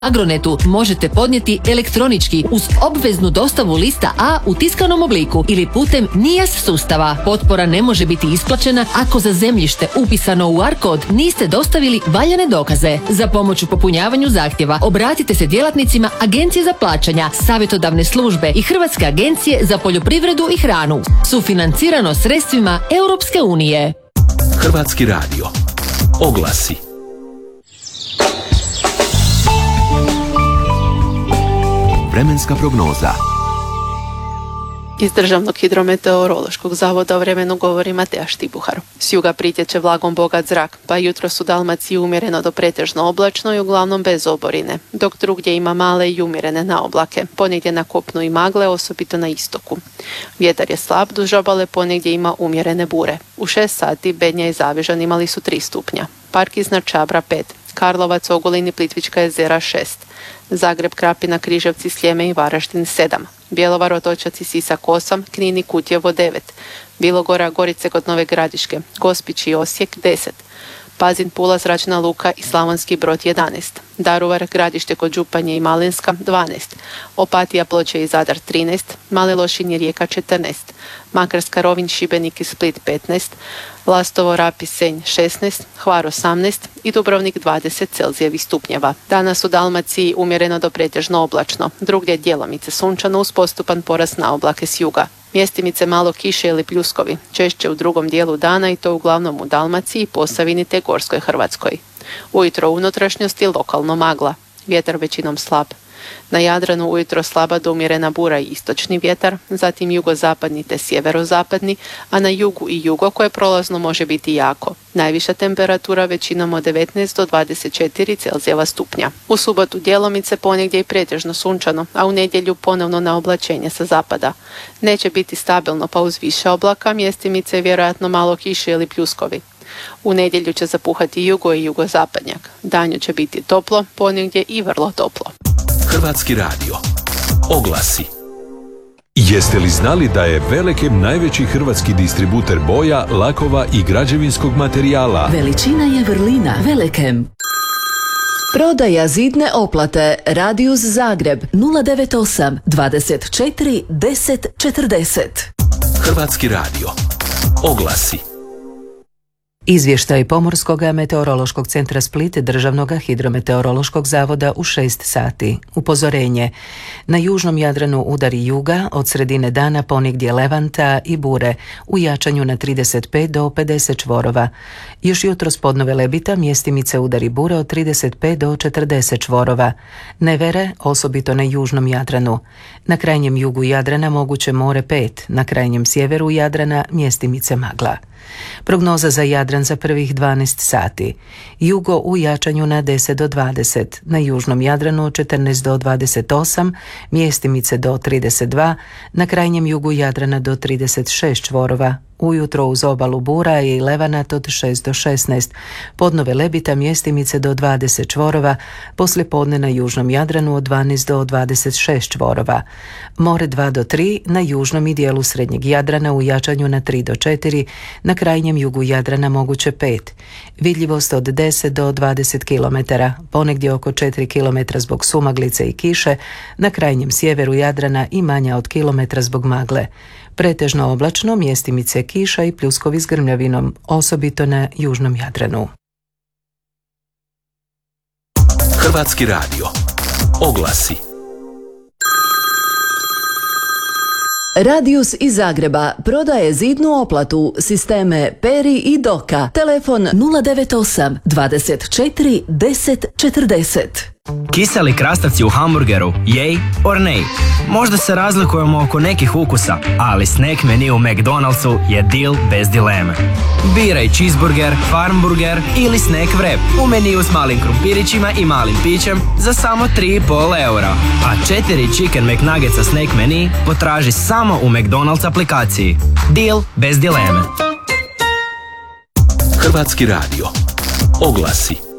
Agronetu možete podnijeti elektronički uz obveznu dostavu lista A u tiskanom obliku ili putem NIAS sustava. Potpora ne može biti isplaćena ako za zemljište upisano u ARKOD niste dostavili valjane dokaze. Za pomoć u popunjavanju zahtjeva obratite se djelatnicima Agencije za plaćanja, savjetodavne službe i Hrvatske agencije za poljoprivredu i hranu. Sufinancirano sredstvima Europske unije. Hrvatski radio. Oglasi. Vremenska prognoza. Iz Državnog hidrometeorološkog zavoda o vremenu govori Mateja Štibuhar. S juga pritječe vlagom bogat zrak, pa jutros u Dalmaciji umjereno do pretežno oblačno i uglavnom bez oborine, dok drugdje ima male i umjerene naoblake, ponegdje na kopnu i magle, osobito na istoku. Vjetar je slab, duž obale ponegdje ima umjerene bure. U 6 sati Bednja i Zavižan imali su 3 stupnja, Park iznad Čabra 5, Karlovac, Ogulin i Plitvička jezera 6, Zagreb, Krapina, Križevci, Sljeme i Varaždin 7, Bjelovar, Otočac i Sisak 8, Knin i Kutjevo 9, Bilogora, Gorice kod Nove Gradiške, Gospić i Osijek 10, Pazin, Pula, Zračna luka i Slavonski Brod 11, Daruvar, Gradište kod Županje i Malinska 12, Opatija, Ploče i Zadar 13, Mali Lošinj i Rijeka 14, Makarska, Rovinj, Šibenik i Split 15, Lastovo, Rap i Senj 16, Hvar 18 i Dubrovnik 20 Celzijevih stupnjeva. Danas u Dalmaciji umjereno do pretežno oblačno, drugdje djelomice sunčano uz postupan porast naoblake s juga. Mjestimice malo kiše ili pljuskovi, češće u drugom dijelu dana i to uglavnom u Dalmaciji, Posavini te Gorskoj Hrvatskoj. Ujutro u unutrašnjosti lokalno magla, vjetar većinom slab. Na Jadranu ujutro slaba do umjerena bura i istočni vjetar, zatim jugozapadni te sjeverozapadni, a na jugu i jugo koje prolazno može biti jako. Najviša temperatura većinom od 19 do 24 Celzijeva stupnja. U subotu djelomice ponegdje i pretežno sunčano, a u nedjelju ponovno na oblačenje sa zapada. Neće biti stabilno pa uz više oblaka, mjestimice vjerojatno malo kiše ili pljuskovi. U nedjelju će zapuhati jugo i jugozapadnjak. Danju će biti toplo, ponegdje i vrlo toplo. Hrvatski radio. Oglasi. Jeste li znali da je Velekem najveći hrvatski distributer boja, lakova i građevinskog materijala? Veličina je vrlina. Velekem. Prodaja zidne oplate. Radius Zagreb 098 24 10 40. Hrvatski radio. Oglasi. Izvještaj Pomorskog meteorološkog centra Split Državnog hidrometeorološkog zavoda u 6 sati. Upozorenje. Na južnom Jadranu udari juga, od sredine dana ponegdje levanta i bure, u jačanju na 35 do 50 čvorova. Još jutros pod Velebita mjestimice udari bure od 35 do 40 čvorova. Nevere, osobito na južnom Jadranu. Na krajnjem jugu Jadrana moguće more 5, na krajnjem sjeveru Jadrana mjestimice magla. Prognoza za Jadran za prvih 12 sati. Jugo u jačanju na 10 do 20, na južnom Jadranu 14 do 28, mjestimice do 32, na krajnjem jugu Jadrana do 36 čvorova. Ujutro uz obalu bura i levanat od 6 do 16, pod Velebita mjestimice do 20 čvorova, poslijepodne na južnom Jadranu od 12 do 26 čvorova. More 2 do 3, na južnom i dijelu srednjeg Jadrana u jačanju na 3 do 4, na krajnjem jugu Jadrana moguće 5. Vidljivost od 10 do 20 km, ponegdje oko 4 km zbog sumaglice i kiše, na krajnjem sjeveru Jadrana i manja od kilometra zbog magle. Pretežno oblačno, mjestimice kiša i pljuskovi s grmljavinom, osobito na južnom Jadranu. Hrvatski radio. Oglasi. Radius iz Zagreba prodaje zidnu oplatu, sisteme Peri i Doka. Telefon 098 24 10 40. Kiseli krastavci u hamburgeru, yay or nay? Možda se razlikujemo oko nekih ukusa, ali snack menu u McDonald'su je deal bez dileme. Biraj cheeseburger, farmburger ili snack wrap u meniju s malim krumpirićima i malim pićem za samo 3,5 eura. A 4 Chicken McNuggetsa snack menu potraži samo u McDonald's aplikaciji. Deal bez dileme. Hrvatski radio. Oglasi.